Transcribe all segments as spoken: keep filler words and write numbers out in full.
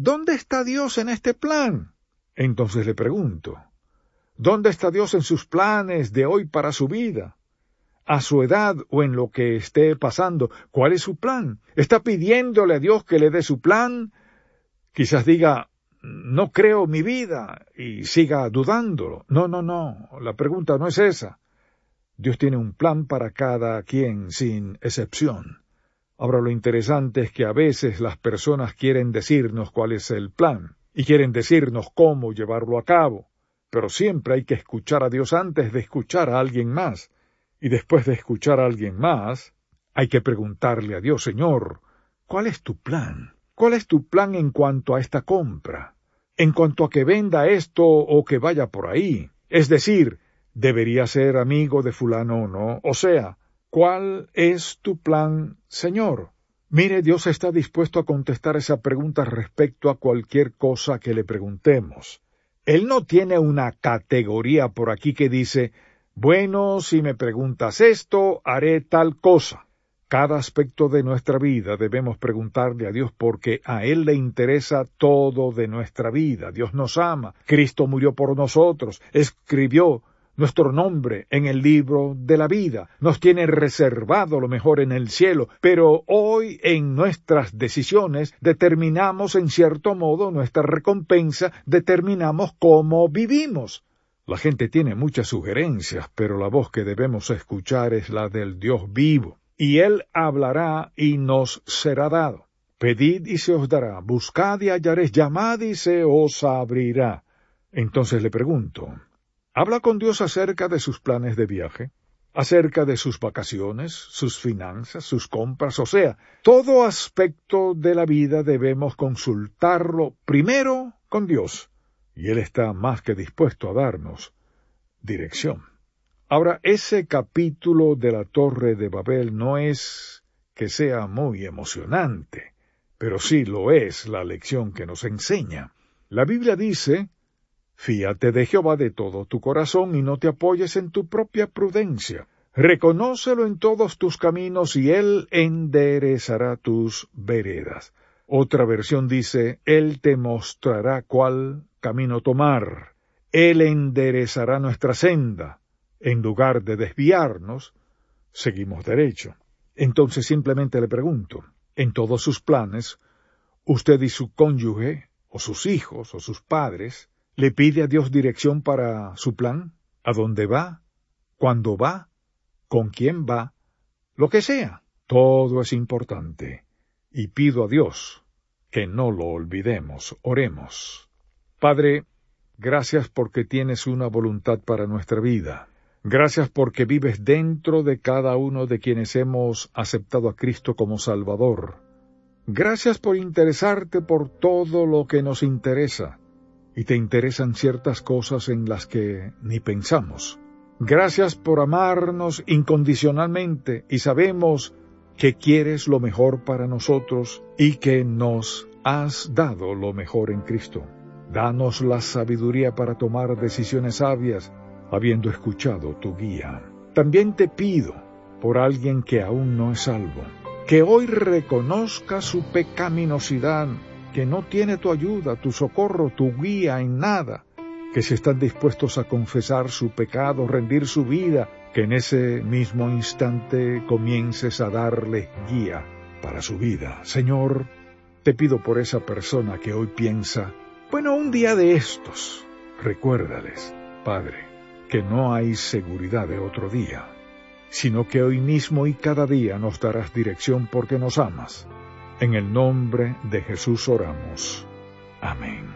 ¿dónde está Dios en este plan? Entonces le pregunto, ¿dónde está Dios en sus planes de hoy para su vida? A su edad o en lo que esté pasando, ¿cuál es su plan? ¿Está pidiéndole a Dios que le dé su plan? Quizás diga, no creo mi vida, y siga dudándolo. No, no, no, la pregunta no es esa. Dios tiene un plan para cada quien, sin excepción. Ahora lo interesante es que a veces las personas quieren decirnos cuál es el plan, y quieren decirnos cómo llevarlo a cabo, pero siempre hay que escuchar a Dios antes de escuchar a alguien más, y después de escuchar a alguien más, hay que preguntarle a Dios, Señor, ¿cuál es tu plan? ¿Cuál es tu plan en cuanto a esta compra? En cuanto a que venda esto o que vaya por ahí. Es decir, ¿debería ser amigo de fulano o no? O sea, ¿cuál es tu plan, Señor? Mire, Dios está dispuesto a contestar esa pregunta respecto a cualquier cosa que le preguntemos. Él no tiene una categoría por aquí que dice, bueno, si me preguntas esto, haré tal cosa. Cada aspecto de nuestra vida debemos preguntarle a Dios porque a Él le interesa todo de nuestra vida. Dios nos ama, Cristo murió por nosotros, escribió nuestro nombre en el libro de la vida, nos tiene reservado lo mejor en el cielo, pero hoy en nuestras decisiones determinamos en cierto modo nuestra recompensa, determinamos cómo vivimos. La gente tiene muchas sugerencias, pero la voz que debemos escuchar es la del Dios vivo. Y Él hablará y nos será dado. Pedid y se os dará, buscad y hallaréis, llamad y se os abrirá. Entonces le pregunto, ¿habla con Dios acerca de sus planes de viaje? ¿Acerca de sus vacaciones, sus finanzas, sus compras? O sea, todo aspecto de la vida debemos consultarlo primero con Dios, y Él está más que dispuesto a darnos dirección. Ahora, ese capítulo de la Torre de Babel no es que sea muy emocionante, pero sí lo es la lección que nos enseña. La Biblia dice, fíate de Jehová de todo tu corazón y no te apoyes en tu propia prudencia. Reconócelo en todos tus caminos y Él enderezará tus veredas. Otra versión dice, Él te mostrará cuál camino tomar. Él enderezará nuestra senda. En lugar de desviarnos, seguimos derecho. Entonces simplemente le pregunto, en todos sus planes, usted y su cónyuge, o sus hijos, o sus padres, ¿le pide a Dios dirección para su plan? ¿A dónde va? ¿Cuándo va? ¿Con quién va? Lo que sea. Todo es importante. Y pido a Dios que no lo olvidemos. Oremos. Padre, gracias porque tienes una voluntad para nuestra vida. Gracias porque vives dentro de cada uno de quienes hemos aceptado a Cristo como Salvador. Gracias por interesarte por todo lo que nos interesa, y te interesan ciertas cosas en las que ni pensamos. Gracias por amarnos incondicionalmente, y sabemos que quieres lo mejor para nosotros y que nos has dado lo mejor en Cristo. Danos la sabiduría para tomar decisiones sabias, habiendo escuchado tu guía. También te pido por alguien que aún no es salvo, que hoy reconozca su pecaminosidad, que no tiene tu ayuda, tu socorro, tu guía en nada, que si están dispuestos a confesar su pecado, rendir su vida, que en ese mismo instante comiences a darle guía para su vida. Señor, te pido por esa persona que hoy piensa, bueno, un día de estos, recuérdales, Padre, que no hay seguridad de otro día, sino que hoy mismo y cada día nos darás dirección porque nos amas. En el nombre de Jesús oramos. Amén.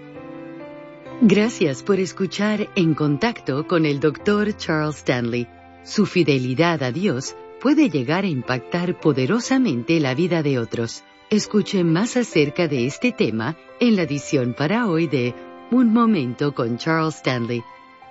Gracias por escuchar En Contacto con el doctor Charles Stanley. Su fidelidad a Dios puede llegar a impactar poderosamente la vida de otros. Escuche más acerca de este tema en la edición para hoy de Un Momento con Charles Stanley.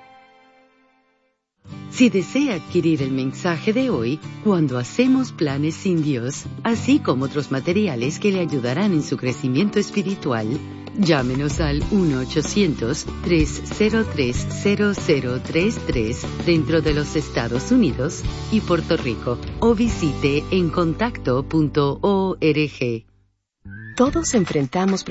Si desea adquirir el mensaje de hoy, Cuando hacemos planes sin Dios, así como otros materiales que le ayudarán en su crecimiento espiritual, llámenos al uno ochocientos, tres cero tres, cero cero tres tres dentro de los Estados Unidos y Puerto Rico o visite en contacto punto org. Todos enfrentamos